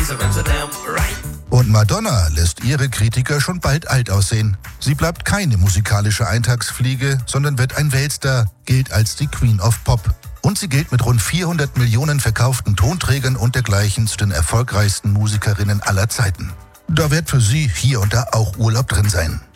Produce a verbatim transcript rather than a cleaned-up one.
Und Madonna lässt ihre Kritiker schon bald alt aussehen. Sie bleibt keine musikalische Eintagsfliege, sondern wird ein Weltstar, gilt als die Queen of Pop. Und sie gilt mit rund vierhundert Millionen verkauften Tonträgern und dergleichen zu den erfolgreichsten Musikerinnen aller Zeiten. Da wird für sie hier und da auch Urlaub drin sein.